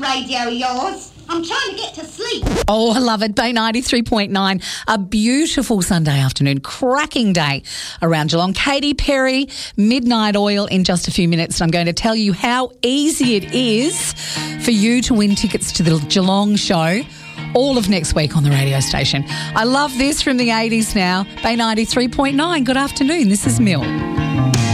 radio of yours. I'm trying to get to sleep. Oh, I love it. Bay 93.9. A beautiful Sunday afternoon, cracking day around Geelong. Katy Perry, Midnight Oil in just a few minutes. And I'm going to tell you how easy it is for you to win tickets to the Geelong show all of next week on the radio station. I love this from the 80s now. Bay 93.9. Good afternoon. This is Mill.